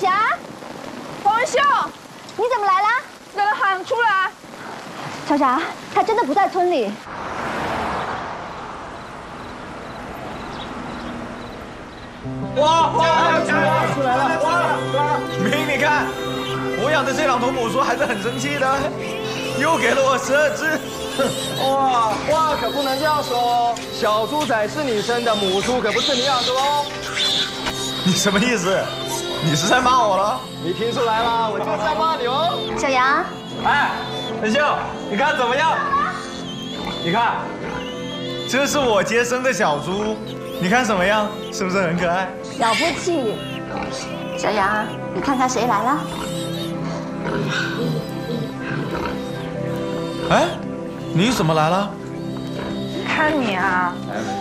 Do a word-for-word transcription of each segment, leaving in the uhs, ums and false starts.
霞， 黄文秀， 你怎么来啦？ 让人喊出来。 小霞，他真的不在村里。 哇！加油！出来了！哇！明，你看，我养的这两头母猪还是很争气的，又给了我十二只。 哇，话可不能这样说，小猪仔是你生的，母猪可不是你养的哦。 你什么意思？你是在骂我了？ 你听出来了，我就是在骂你哦。 小杨， 哎，文秀，你看怎么样？你看， 这是我接生的小猪，你看什么样？是不是很可爱？ 了不起。小杨，你看看谁来了？ 哎，你怎么来了？ 看你啊，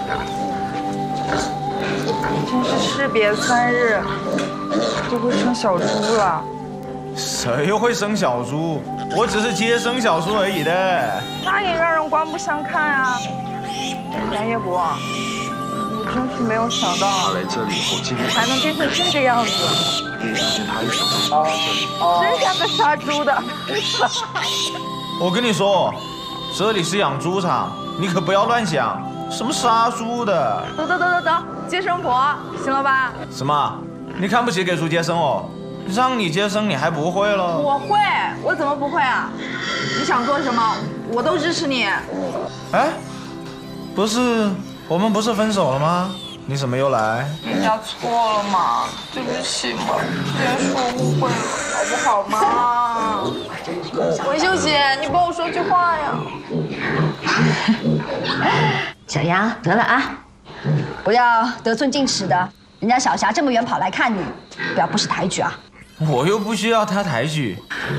你真是士别三日就会生小猪了。 谁会生小猪？我只是接生小猪而已的。 那也让人刮目相看啊！杨业伯，我真是没有想到， 来这里后，今天还能变成这个样子。 见他一手真像个杀猪的。 我跟你说，这里是养猪场，你可不要乱想什么杀猪的。 得得得得得，接生婆，行了吧？ 什么？你看不起给猪接生哦？让你接生你还不会了？ 我会，我怎么不会啊？你想做什么，我都支持你。 哎，不是，我们不是分手了吗？你怎么又来？ 人家错了嘛，对不起嘛，之前是我误会了，好不好嘛？文秀姐，你帮我说句话呀。 小杨，得了啊，不要得寸进尺的。人家小霞这么远跑来看你，不要不识抬举啊。 我又不需要他抬举。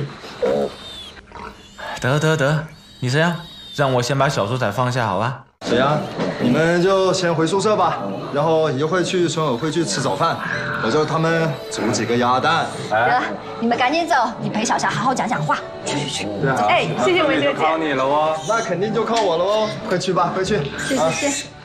得得得，你这样，让我先把小猪仔放下好吧？ 小杨，你们就先回宿舍吧，然后一会儿去村委会去吃早饭，我叫他们煮几个鸭蛋。 得了，你们赶紧走，你陪小霞好好讲讲话。去去去。 对啊， 哎，谢谢文秀姐。 靠你了哦。 那肯定就靠我了哦，快去吧，快去。 是是是。